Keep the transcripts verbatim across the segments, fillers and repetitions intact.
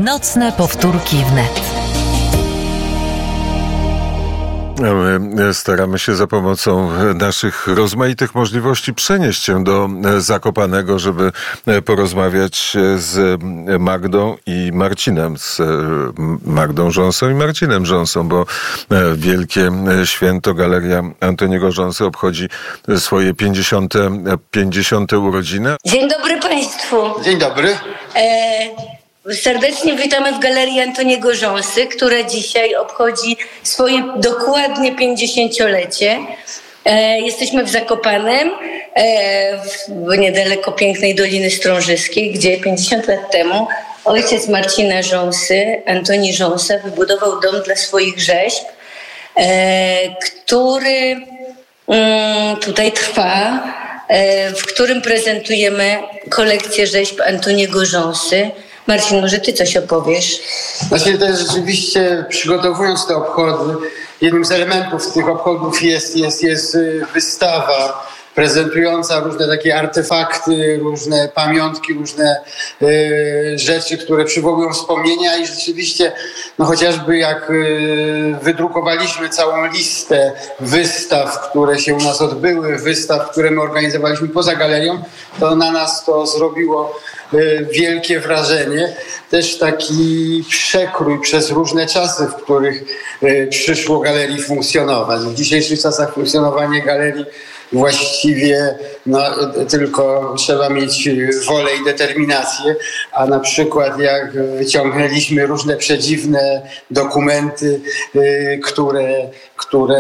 Nocne powtórki wnet. My staramy się za pomocą naszych rozmaitych możliwości przenieść się do Zakopanego, żeby porozmawiać z Magdą i Marcinem, z Magdą Rząsą i Marcinem Rząsą, bo wielkie święto Galeria Antoniego Rząsy obchodzi swoje pięćdziesiąte urodziny. Dzień dobry Państwu. Dzień dobry. E- Serdecznie witamy w Galerii Antoniego Rząsy, która dzisiaj obchodzi swoje dokładnie pięćdziesięciolecie. E, jesteśmy w Zakopanem, e, w niedaleko pięknej Doliny Strążyskiej, gdzie pięćdziesiąt lat temu ojciec Marcina Rząsy, Antoni Rząsa, wybudował dom dla swoich rzeźb, e, który mm, tutaj trwa, e, w którym prezentujemy kolekcję rzeźb Antoniego Rząsy. Marcin, może ty coś opowiesz? Znaczy, to jest rzeczywiście, przygotowując te obchody, jednym z elementów tych obchodów jest, jest, jest wystawa prezentująca różne takie artefakty, różne pamiątki, różne y, rzeczy, które przywołują wspomnienia i rzeczywiście, no chociażby jak y, wydrukowaliśmy całą listę wystaw, które się u nas odbyły, wystaw, które my organizowaliśmy poza galerią, to na nas to zrobiło y, wielkie wrażenie. Też taki przekrój przez różne czasy, w których y, przyszło galerii funkcjonować. W dzisiejszych czasach funkcjonowanie galerii właściwie no, tylko trzeba mieć wolę i determinację, a na przykład jak wyciągnęliśmy różne przedziwne dokumenty, y, które, które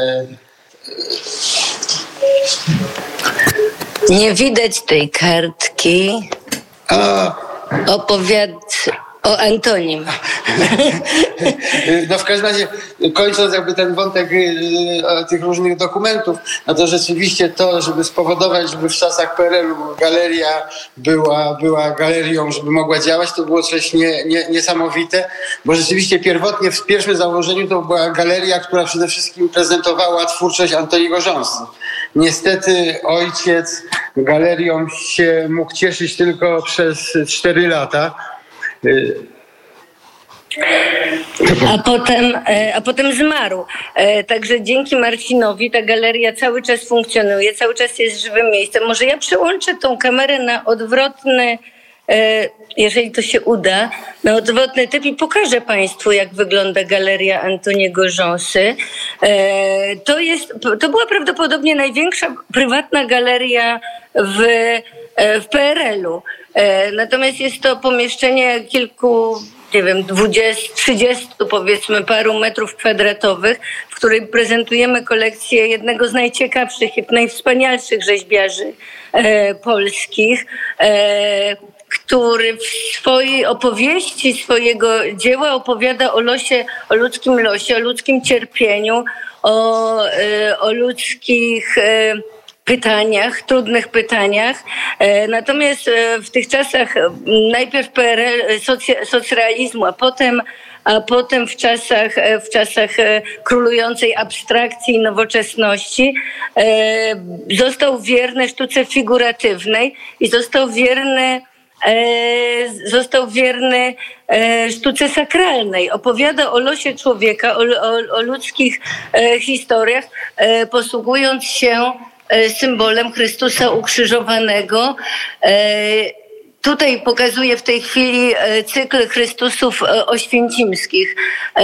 nie widać tej kartki. A... Opowiad o Antonim. No w każdym razie, kończąc jakby ten wątek tych różnych dokumentów, no to rzeczywiście to, żeby spowodować, żeby w czasach P R L u galeria była, była galerią, żeby mogła działać, to było coś nie, nie, niesamowite, bo rzeczywiście pierwotnie w pierwszym założeniu to była galeria, która przede wszystkim prezentowała twórczość Antoniego Rząsy. Niestety ojciec galerią się mógł cieszyć tylko przez cztery lata. A potem, a potem zmarł. Także dzięki Marcinowi ta galeria cały czas funkcjonuje, cały czas jest żywym miejscem. Może ja przełączę tą kamerę na odwrotny, jeżeli to się uda, na odwrotny typ i pokażę Państwu, jak wygląda Galeria Antoniego Rząsy. To jest, to była prawdopodobnie największa prywatna galeria w, w P R L u. Natomiast jest to pomieszczenie kilku, nie wiem, dwudziestu, trzydziestu powiedzmy paru metrów kwadratowych, w której prezentujemy kolekcję jednego z najciekawszych i najwspanialszych rzeźbiarzy e, polskich, e, który w swojej opowieści, swojego dzieła opowiada o losie, o ludzkim losie, o ludzkim cierpieniu, o, e, o ludzkich e, pytaniach, trudnych pytaniach. Natomiast w tych czasach najpierw P R L, socja, socrealizmu, a potem, a potem w czasach, w czasach królującej abstrakcji i nowoczesności został wierny sztuce figuratywnej i został wierny został wierny sztuce sakralnej. Opowiada o losie człowieka, o, o, o ludzkich historiach, posługując się symbolem Chrystusa ukrzyżowanego. Tutaj pokazuję w tej chwili cykl Chrystusów oświęcimskich.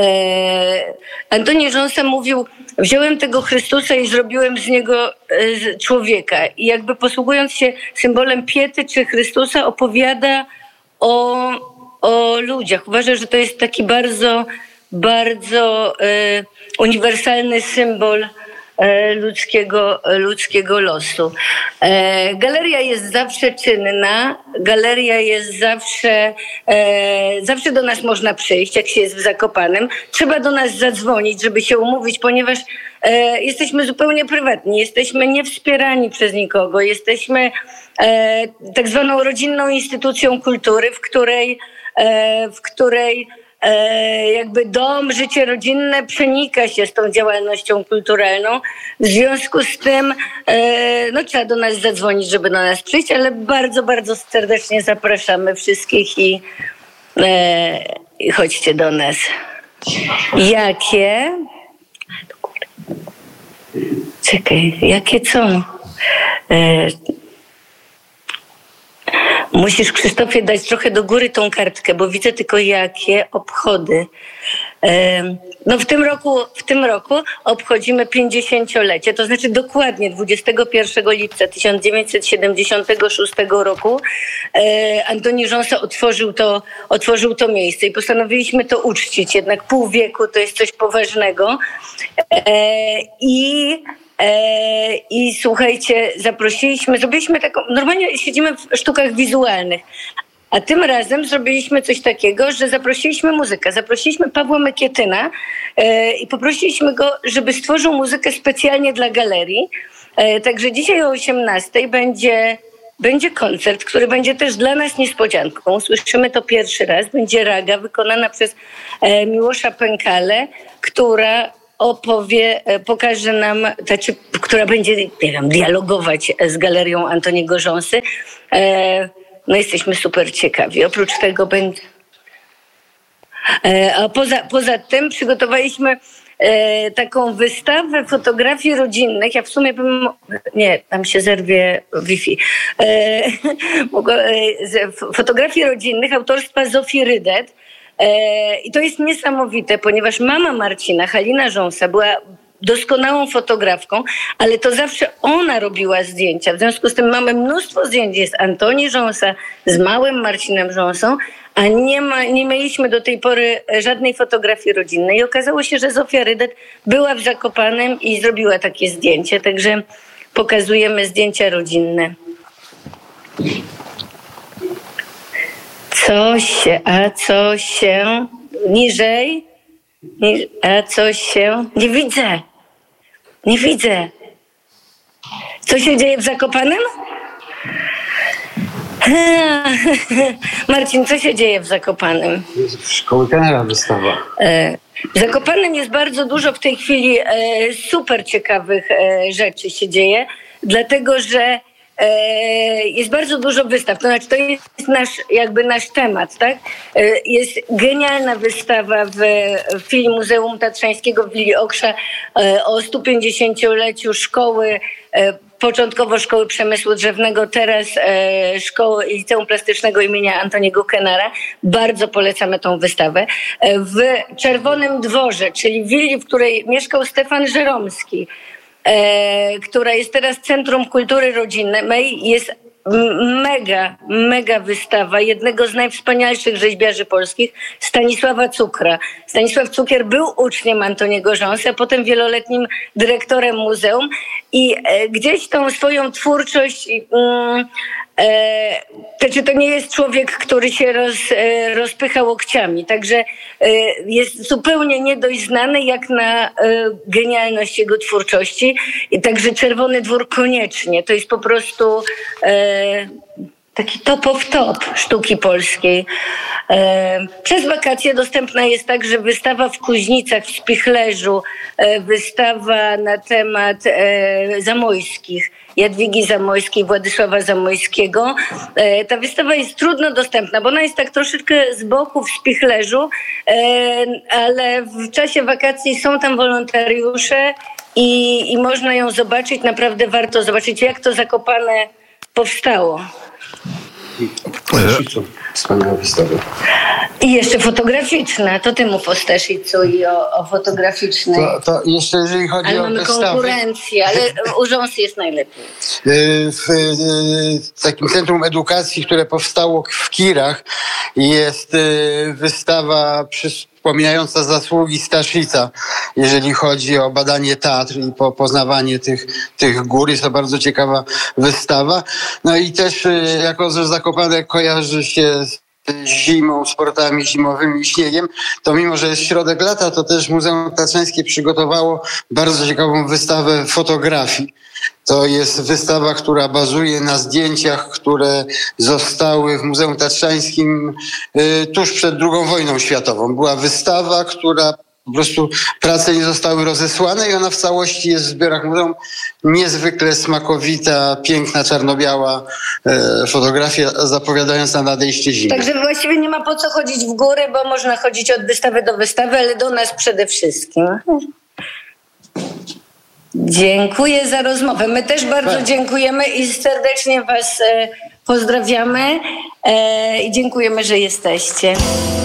Antoni Rząsa mówił, wziąłem tego Chrystusa i zrobiłem z niego człowieka. I jakby posługując się symbolem piety czy Chrystusa, opowiada o, o ludziach. Uważam, że to jest taki bardzo, bardzo uniwersalny symbol ludzkiego, ludzkiego losu. E, galeria jest zawsze czynna, galeria jest zawsze, e, zawsze do nas można przyjść, jak się jest w Zakopanem. Trzeba do nas zadzwonić, żeby się umówić, ponieważ e, jesteśmy zupełnie prywatni, jesteśmy niewspierani przez nikogo, jesteśmy e, tak zwaną rodzinną instytucją kultury, w której, e, w której jakby dom, życie rodzinne przenika się z tą działalnością kulturalną. W związku z tym no, trzeba do nas zadzwonić, żeby do nas przyjść, ale bardzo, bardzo serdecznie zapraszamy wszystkich i E, chodźcie do nas. Jakie? Czekaj, jakie co? E, musisz, Krzysztofie, dać trochę do góry tą kartkę, bo widzę tylko jakie obchody. E, no w tym roku, w tym roku obchodzimy pięćdziesięciolecie, to znaczy dokładnie dwudziestego pierwszego lipca tysiąc dziewięćset siedemdziesiątego szóstego roku e, Antoni Rząsa otworzył to, otworzył to miejsce i postanowiliśmy to uczcić. Jednak pół wieku to jest coś poważnego. E, I E, I słuchajcie, zaprosiliśmy, zrobiliśmy taką, normalnie siedzimy w sztukach wizualnych, a tym razem zrobiliśmy coś takiego, że zaprosiliśmy muzyka, zaprosiliśmy Pawła Mykietyna e, i poprosiliśmy go, żeby stworzył muzykę specjalnie dla galerii. E, także dzisiaj o osiemnastej będzie, będzie koncert, który będzie też dla nas niespodzianką. Słyszymy to pierwszy raz, będzie raga wykonana przez e, Miłosza Pękalę, która opowie, pokaże nam, znaczy, która będzie, nie wiem, dialogować z galerią Antoniego Rząsy. E, no jesteśmy super ciekawi. Oprócz tego będzie... E, a poza, poza tym przygotowaliśmy e, taką wystawę fotografii rodzinnych. Ja w sumie bym... Nie, tam się zerwie Wi-Fi. E, mogło, e, fotografii rodzinnych autorstwa Zofii Rydet. I to jest niesamowite, ponieważ mama Marcina, Halina Rząsa, była doskonałą fotografką, ale to zawsze ona robiła zdjęcia. W związku z tym mamy mnóstwo zdjęć. Jest Antoni Rząsa z małym Marcinem Rząsą, a nie, ma, nie mieliśmy do tej pory żadnej fotografii rodzinnej. I okazało się, że Zofia Rydet była w Zakopanem i zrobiła takie zdjęcie. Także pokazujemy zdjęcia rodzinne. Co się, a co się, niżej, a co się, nie widzę, nie widzę. Co się dzieje w Zakopanem? Marcin, co się dzieje w Zakopanem? W Szkoły Kenera wystawa. W Zakopanem jest bardzo dużo w tej chwili super ciekawych rzeczy się dzieje, dlatego że jest bardzo dużo wystaw, to znaczy to jest nasz, jakby nasz temat, tak? Jest genialna wystawa w filii Muzeum Tatrzańskiego w Willi Oksza o stu pięćdziesięcioleciu szkoły, początkowo Szkoły Przemysłu Drzewnego, teraz Szkoły Liceum Plastycznego imienia Antoniego Kenara. Bardzo polecamy tą wystawę. W Czerwonym Dworze, czyli willi, w której mieszkał Stefan Żeromski, E, która jest teraz Centrum Kultury Rodzinnej, jest mega, mega wystawa jednego z najwspanialszych rzeźbiarzy polskich, Stanisława Cukra. Stanisław Cukier był uczniem Antoniego Rząsy, a potem wieloletnim dyrektorem muzeum i e, gdzieś tą swoją twórczość... Mm, E, to, czy to nie jest człowiek, który się roz, e, rozpycha łokciami. Także e, jest zupełnie nie dość znany jak na e, genialność jego twórczości. I także Czerwony Dwór koniecznie. To jest po prostu e, taki top of top sztuki polskiej. E, przez wakacje dostępna jest także wystawa w Kuźnicach, w Spichlerzu, e, wystawa na temat e, Zamojskich. Jadwigi Zamojskiej, Władysława Zamojskiego. E, ta wystawa jest trudno dostępna, bo ona jest tak troszeczkę z boku w Spichlerzu, e, ale w czasie wakacji są tam wolontariusze i, i można ją zobaczyć. Naprawdę warto zobaczyć, jak to Zakopane powstało. Wspaniała wystawa. I jeszcze fotograficzna. To ty mów o Staszicu i o, o fotograficznej. To, to jeszcze jeżeli chodzi ale o mamy wystawy, konkurencję, ale u Rząsy jest najlepiej. W, w takim Centrum Edukacji, które powstało w Kirach, jest wystawa przypominająca zasługi Staszica, jeżeli chodzi o badanie teatr i po, poznawanie tych, tych gór. Jest to bardzo ciekawa wystawa. No i też jako że Zakopane kojarzy się z zimą, sportami zimowymi i śniegiem, to mimo, że jest środek lata, to też Muzeum Tatrzańskie przygotowało bardzo ciekawą wystawę fotografii. To jest wystawa, która bazuje na zdjęciach, które zostały w Muzeum Tatrzańskim y, tuż przed drugą wojną światową. Była wystawa, która Po prostu prace nie zostały rozesłane i ona w całości jest w zbiorach muzeum. Niezwykle smakowita, piękna, czarno-biała e, fotografia zapowiadająca nadejście zimy. Także właściwie nie ma po co chodzić w góry, bo można chodzić od wystawy do wystawy, ale do nas przede wszystkim. Dziękuję za rozmowę. My też bardzo tak. dziękujemy i serdecznie was e, pozdrawiamy e, i dziękujemy, że jesteście.